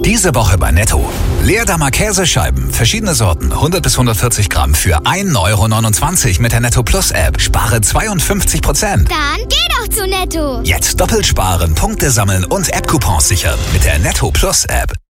Diese Woche bei Netto. Leerdammer Käsescheiben, verschiedene Sorten, 100 bis 140 Gramm für 1,29 € mit der Netto Plus App. Spare 52%. Dann geh doch zu Netto. Jetzt doppelt sparen, Punkte sammeln und App-Coupons sichern mit der Netto Plus App.